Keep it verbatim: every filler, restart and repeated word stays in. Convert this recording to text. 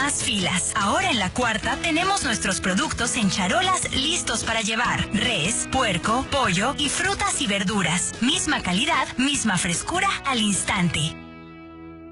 más filas. Ahora en la Cuarta tenemos nuestros productos en charolas listos para llevar. Res, puerco, pollo y frutas y verduras. Misma calidad, misma frescura al instante.